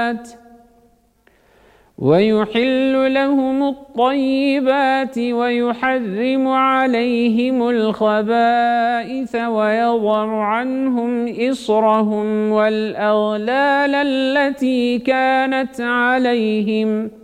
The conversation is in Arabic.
ويحل لهم الطيبات ويحرم عليهم الخبائث ويضع عنهم إصرهم والأغلال التي كانت عليهم